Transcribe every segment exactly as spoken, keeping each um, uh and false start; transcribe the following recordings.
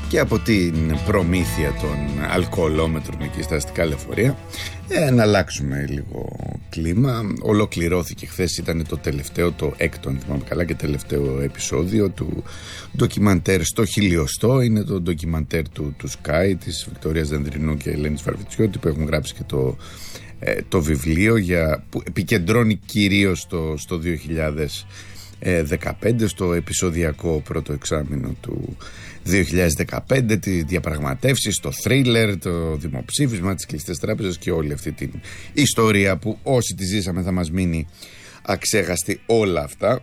και από την προμήθεια των αλκοολόμετρων εκεί στα αστικά λεωφορεία. Ε, να αλλάξουμε λίγο κλίμα. Ολοκληρώθηκε χθες, ήταν το τελευταίο, το έκτο, αν θυμάμαι καλά, και τελευταίο επεισόδιο του ντοκιμαντέρ στο χιλιοστό. Είναι το ντοκιμαντέρ του, του Sky, της Βικτωρίας Δενδρινού και Ελένης Φαρβιτσιώτη, που έχουν γράψει και το, ε, το βιβλίο για, που επικεντρώνει κυρίως στο, στο δύο χιλιάδες δεκαπέντε, στο επεισοδιακό πρώτο εξάμηνο του δύο χιλιάδες δεκαπέντε, τις διαπραγματεύσεις, το θρίλερ, το δημοψήφισμα, τις κλειστές τράπεζες και όλη αυτή την ιστορία που όσοι τη ζήσαμε θα μας μείνει αξέχαστη όλα αυτά.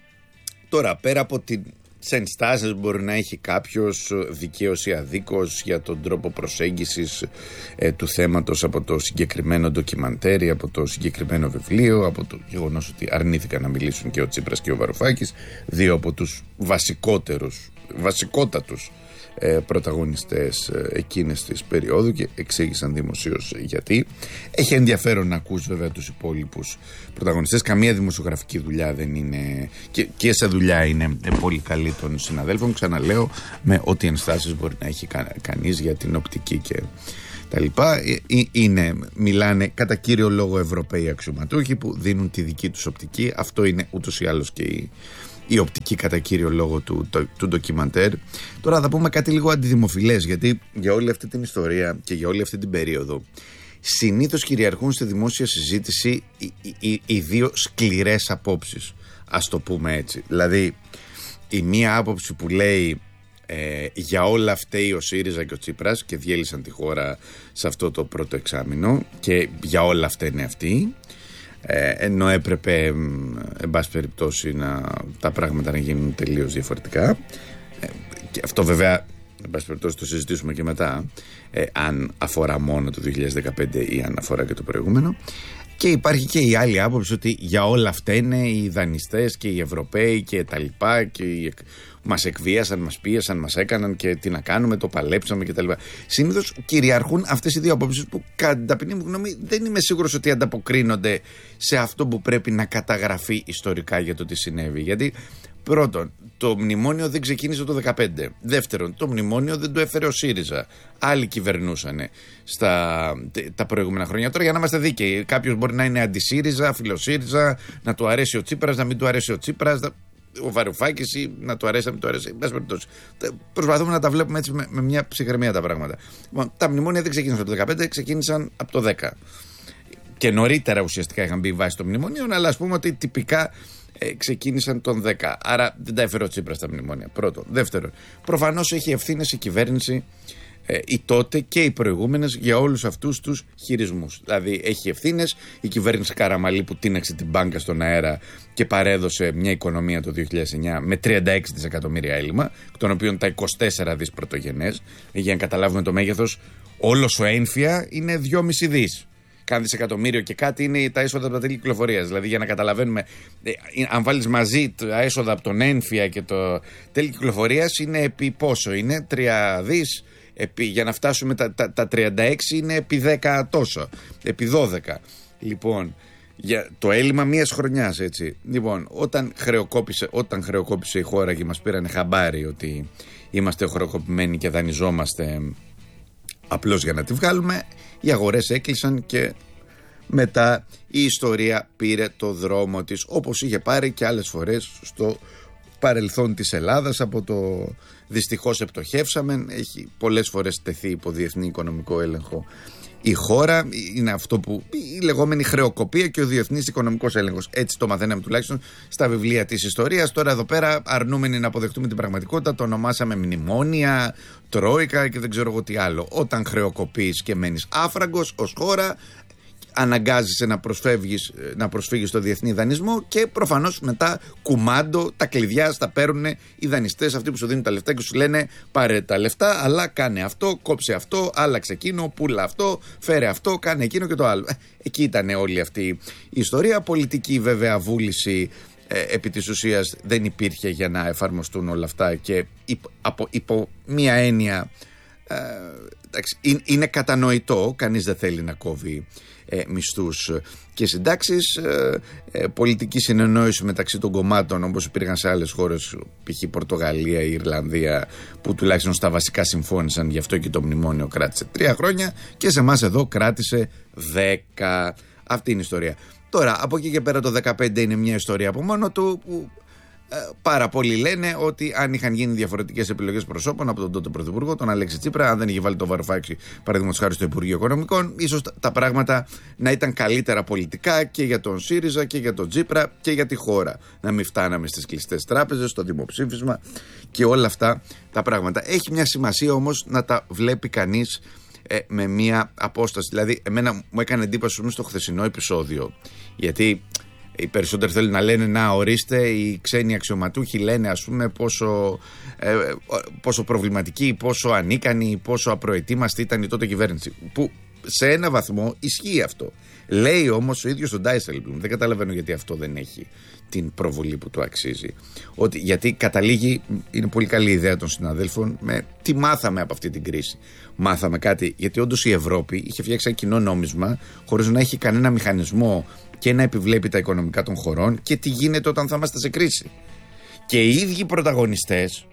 Τώρα, πέρα από την ενστάσεις μπορεί να έχει κάποιος δικαίως ή αδίκως για τον τρόπο προσέγγισης ε, του θέματος από το συγκεκριμένο ντοκιμαντέρ, από το συγκεκριμένο βιβλίο, από το γεγονός ότι αρνήθηκαν να μιλήσουν και ο Τσίπρας και ο Βαρουφάκης, δύο από τους βασικότερους, βασικότατους ε, πρωταγωνιστές ε, εκείνες της περίοδου, και εξήγησαν δημοσίως γιατί. Έχει ενδιαφέρον να ακούς βέβαια τους υπόλοιπους πρωταγωνιστές. Καμία δημοσιογραφική δουλειά δεν είναι, και, και σε δουλειά είναι πολύ καλή των συναδέλφων, ξαναλέω, με ό,τι ενστάσεις μπορεί να έχει κα, κανείς για την οπτική και τα λοιπά. Ε, είναι, μιλάνε κατά κύριο λόγο Ευρωπαίοι αξιωματούχοι που δίνουν τη δική τους οπτική. Αυτό είναι ούτως ή άλλως και η η οπτική κατά κύριο λόγο του, του, του ντοκιμαντέρ. Τώρα θα πούμε κάτι λίγο αντιδημοφιλές, γιατί για όλη αυτή την ιστορία και για όλη αυτή την περίοδο συνήθως κυριαρχούν στη δημόσια συζήτηση οι, οι, οι δύο σκληρές απόψεις, ας το πούμε έτσι. Δηλαδή η μία άποψη που λέει ε, για όλα φταίει ο ΣΥΡΙΖΑ και ο Τσίπρας και διέλυσαν τη χώρα σε αυτό το πρώτο εξάμηνο και για όλα φταίνε αυτοί. Ε, ενώ έπρεπε εν πάση περιπτώσει να, τα πράγματα να γίνουν τελείως διαφορετικά, ε, και αυτό βέβαια εν πάση περιπτώσει το συζητήσουμε και μετά, ε, αν αφορά μόνο το δύο χιλιάδες δεκαπέντε ή αν αφορά και το προηγούμενο. Και υπάρχει και η άλλη άποψη ότι για όλα αυτά είναι οι δανειστές και οι Ευρωπαίοι και τα λοιπά, και οι, μας εκβίασαν, μας πίεσαν, μας έκαναν και τι να κάνουμε, το παλέψαμε και τα λοιπά. Συνήθως κυριαρχούν αυτές οι δύο απόψεις που κατά την ταπεινή μου γνώμη δεν είμαι σίγουρος ότι ανταποκρίνονται σε αυτό που πρέπει να καταγραφεί ιστορικά για το τι συνέβη. Γιατί πρώτον, το μνημόνιο δεν ξεκίνησε το δεκαπέντε. Δεύτερον, το μνημόνιο δεν το έφερε ο ΣΥΡΙΖΑ. Άλλοι κυβερνούσαν στα τα προηγούμενα χρόνια. Τώρα, για να είμαστε δίκαιοι, κάποιος μπορεί να είναι αντι-ΣΥΡΙΖΑ, φιλοσύριζα, να του αρέσει ο Τσίπρας, να μην του αρέσει ο Τσίπρας, ο Βαρουφάκης, ή να του αρέσει, να μην του αρέσει. Προσπαθούμε να τα βλέπουμε έτσι με, με μια ψυχραιμία τα πράγματα. Λοιπόν, τα μνημόνια δεν ξεκίνησαν το δεκαπέντε, ξεκίνησαν από το δέκα. Και νωρίτερα ουσιαστικά είχαν μπει βάσει των μνημονίων, αλλά ας πούμε ότι τυπικά Ε, ξεκίνησαν τον δέκα. Άρα δεν τα έφερε ο Τσίπρας στα μνημόνια. Πρώτο. Δεύτερο, προφανώς έχει ευθύνες η κυβέρνηση, ε, η τότε και οι προηγούμενες, για όλους αυτούς τους χειρισμούς. Δηλαδή έχει ευθύνες η κυβέρνηση Καραμαλή που τίναξε την μπάνκα στον αέρα και παρέδωσε μια οικονομία το δύο χιλιάδες εννιά με τριάντα έξι δισεκατομμύρια έλλειμμα, των οποίων τα είκοσι τέσσερα δις πρωτογενές. Για να καταλάβουμε το μέγεθος, όλος ο ένφια είναι δυόμισι δις. Κάνα δισεκατομμύριο και κάτι είναι τα έσοδα από τα τέλη κυκλοφορίας. Δηλαδή, για να καταλαβαίνουμε, ε, αν βάλεις μαζί τα έσοδα από τον ένφια και το τέλη κυκλοφορίας, είναι επί πόσο είναι, τρία δις. Επί, για να φτάσουμε τα, τα, τα τριάντα έξι είναι επί δέκα τόσο, επί δώδεκα. Λοιπόν, για το έλλειμμα μιας χρονιάς, έτσι. Λοιπόν, όταν χρεοκόπησε, όταν χρεοκόπησε η χώρα και μας πήρανε χαμπάρι ότι είμαστε χρεοκοπημένοι και δανειζόμαστε απλώς για να τη βγάλουμε, οι αγορές έκλεισαν και μετά η ιστορία πήρε το δρόμο της, όπως είχε πάρει και άλλες φορές στο παρελθόν της Ελλάδας. Από το δυστυχώς επτοχεύσαμε, έχει πολλές φορές τεθεί υπό διεθνή οικονομικό έλεγχο η χώρα. Είναι αυτό που η λεγόμενη χρεοκοπία και ο διεθνής οικονομικός έλεγχος. Έτσι το μαθαίναμε τουλάχιστον στα βιβλία της ιστορίας. Τώρα εδώ πέρα, αρνούμενοι να αποδεχτούμε την πραγματικότητα, το ονομάσαμε μνημόνια, τρόικα και δεν ξέρω εγώ τι άλλο. Όταν χρεοκοπείς και μένεις άφραγκος ως χώρα, αναγκάζεσαι να προσφεύγεις, να προσφύγεις στο διεθνή δανεισμό και προφανώς μετά κουμάντο τα κλειδιά στα παίρνουν οι δανειστές, αυτοί που σου δίνουν τα λεφτά και σου λένε πάρε τα λεφτά, αλλά κάνε αυτό, κόψε αυτό, άλλαξε εκείνο, πούλα αυτό, φέρε αυτό, κάνε εκείνο και το άλλο. Εκεί ήταν όλη αυτή η ιστορία. Πολιτική βέβαια βούληση ε, επί της ουσίας δεν υπήρχε για να εφαρμοστούν όλα αυτά και υπό, από, υπό μία έννοια Ε, εντάξει, είναι, είναι κατανοητό, κανείς δεν θέλει να κόβει ε, μισθούς και συντάξεις. ε, ε, πολιτική συνεννόηση μεταξύ των κομμάτων, όπως υπήρχαν σε άλλες χώρες, π.χ. Πορτογαλία ή Ιρλανδία, που τουλάχιστον στα βασικά συμφώνησαν, γι' αυτό και το μνημόνιο κράτησε τρία χρόνια και σε εμάς εδώ κράτησε δέκα. Αυτή είναι η ιστορία. Τώρα, από εκεί και πέρα το δεκαπέντε είναι μια ιστορία από μόνο του, που ε, πάρα πολλοί λένε ότι αν είχαν γίνει διαφορετικές επιλογές προσώπων από τον τότε Πρωθυπουργό, τον Αλέξη Τσίπρα, αν δεν είχε βάλει το Βαρουφάκη, παραδείγματος χάρη, στο Υπουργείο Οικονομικών, ίσως τα, τα πράγματα να ήταν καλύτερα πολιτικά και για τον ΣΥΡΙΖΑ και για τον Τσίπρα και για τη χώρα. Να μην φτάναμε στις κλειστές τράπεζες, στο δημοψήφισμα και όλα αυτά τα πράγματα. Έχει μια σημασία όμως να τα βλέπει κανείς ε, με μια απόσταση. Δηλαδή, εμένα μου έκανε εντύπωση στο χθεσινό επεισόδιο, γιατί οι περισσότεροι θέλουν να λένε, να ορίστε, οι ξένοι αξιωματούχοι λένε, ας πούμε, πόσο, ε, πόσο προβληματική, πόσο ανίκανη, πόσο απροετοίμαστη ήταν η τότε κυβέρνηση. Που σε ένα βαθμό ισχύει αυτό. Λέει όμως ο ίδιος τον Ντάισελμπλουμ, δεν καταλαβαίνω γιατί αυτό δεν έχει την προβολή που του αξίζει. Ότι, γιατί καταλήγει, είναι πολύ καλή ιδέα των συναδέλφων, με τι μάθαμε από αυτή την κρίση. Μάθαμε κάτι, γιατί όντως η Ευρώπη είχε φτιάξει ένα κοινό νόμισμα χωρίς να έχει κανένα μηχανισμό και να επιβλέπει τα οικονομικά των χωρών, και τι γίνεται όταν θα είμαστε σε κρίση. Και οι ίδιοι πρωταγωνιστές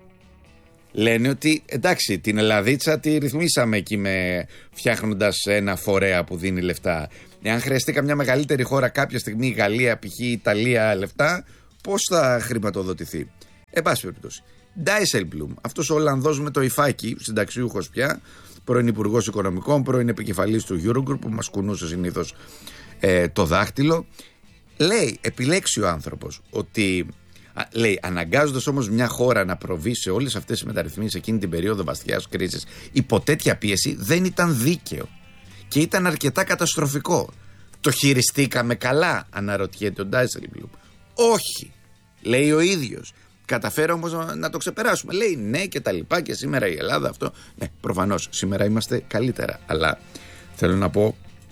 λένε ότι εντάξει, την Ελλαδίτσα τη ρυθμίσαμε εκεί με φτιάχνοντας ένα φορέα που δίνει λεφτά. Εάν χρειαστεί καμιά μεγαλύτερη χώρα κάποια στιγμή, η Γαλλία, π.χ. η Ιταλία, λεφτά, πώς θα χρηματοδοτηθεί? Εν πάση περιπτώσει, Ντάισελμπλουμ, αυτός ο Ολλανδός με το υφάκι, συνταξιούχος πια, πρώην Υπουργός Οικονομικών, πρώην επικεφαλής του Eurogroup, που μας κουνούσε συνήθως ε, το δάχτυλο, λέει, επιλέξει ο άνθρωπος ότι, α, λέει, αναγκάζοντας όμως μια χώρα να προβεί σε όλες αυτές τις μεταρρυθμίσεις εκείνη την περίοδο βαθιάς κρίσης, υπό τέτοια πίεση, δεν ήταν δίκαιο και ήταν αρκετά καταστροφικό. Το χειριστήκαμε καλά? Αναρωτιέται ο Ντάισελμπλουμ. Όχι, λέει ο ίδιος. Καταφέρω όμως να το ξεπεράσουμε. Λέει ναι και τα λοιπά, και σήμερα η Ελλάδα αυτό. Ναι, προφανώς σήμερα είμαστε καλύτερα. Αλλά θέλω να πω,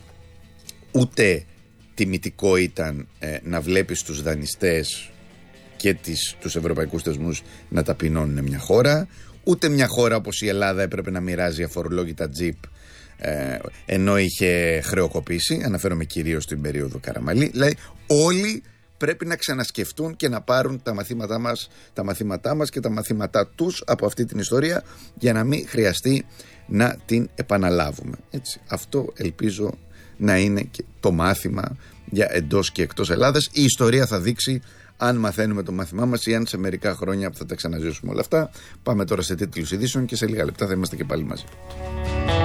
ούτε τιμητικό ήταν ε, να βλέπεις τους δανειστές και τις, τους ευρωπαϊκούς θεσμούς να ταπεινώνουν μια χώρα. Ούτε μια χώρα όπως η Ελλάδα έπρεπε να μοιράζει αφορολόγητα τζιπ ε, ενώ είχε χρεοκοπήσει. Αναφέρομαι κυρίως στην περίοδο Καραμαλή. Δηλαδή όλοι πρέπει να ξανασκεφτούν και να πάρουν τα μαθήματά μας, τα μαθήματά μας και τα μαθήματά τους από αυτή την ιστορία, για να μην χρειαστεί να την επαναλάβουμε. Έτσι, αυτό ελπίζω να είναι και το μάθημα για εντός και εκτός Ελλάδας. Η ιστορία θα δείξει αν μαθαίνουμε το μάθημά μας ή αν σε μερικά χρόνια θα τα ξαναζήσουμε όλα αυτά. Πάμε τώρα σε τίτλους ειδήσεων και σε λίγα λεπτά θα είμαστε και πάλι μαζί.